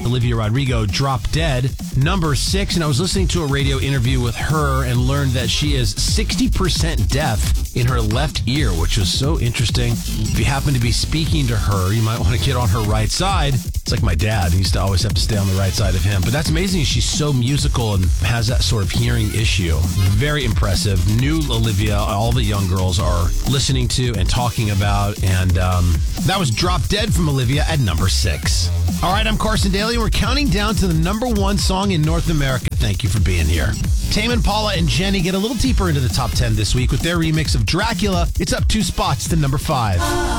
Olivia Rodrigo, Drop Dead, number 6. And I was listening to a radio interview with her and learned that she is 60% deaf in her left ear, which was so interesting. If you happen to be speaking to her, you might want to get on her right side. It's like my dad. He used to always have to stay on the right side of him. But that's amazing. She's so musical and has that sort of hearing issue. Very impressive. New Olivia, all the young girls are listening to and talking about. And that was Drop Dead from Olivia at number 6. All right, I'm Carson Daly. We're counting down to the number 1 song in North America. Thank you for being here. Tame Impala and Jenny get a little deeper into the top 10 this week with their remix of Dracula. It's up 2 spots to number 5.